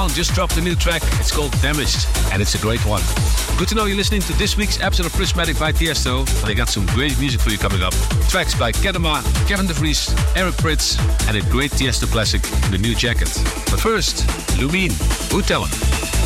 Sound just dropped a new track. It's called Damaged, and it's a great one. Good to know you're listening to this week's episode of Prismatic by Tiesto. They got some great music for you coming up. Tracks by Kedema, Kevin De Vries, Eric Prydz, and a great Tiesto classic, The New Jacket. But first, Lumine, Who Tell 'Em.